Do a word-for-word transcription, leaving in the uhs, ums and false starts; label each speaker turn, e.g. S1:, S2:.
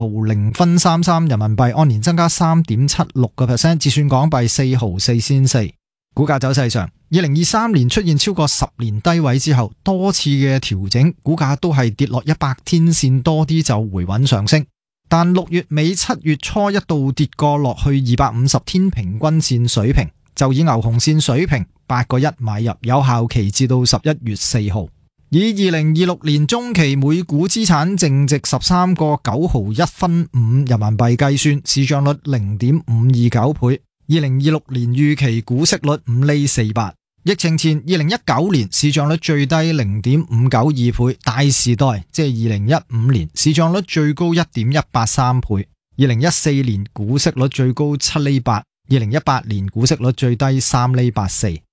S1: 零分三三人民幣，按年增加 三點七六個 percent， 折算港幣四毫四仙四。股價走勢上，二零二三年出現超過十年低位之後，多次嘅調整，股價都係跌落一百天線多啲就回穩上升。但六月尾七月初一度跌過落去二百五十天平均線水平，就以牛熊線水平八個一買入，有效期至到十一月四號。以二零二六年中期每股資產淨值十三個九毫一分五人民幣計算，市賬率零點五二九倍。二零二六年預期股息率五厘四八。疫情前二零一九年市賬率最低零點五九二倍，大時代即係二零一五年市賬率最高一點一八三倍。二零一四年股息率最高七厘八，二零一八年股息率最低三厘八四。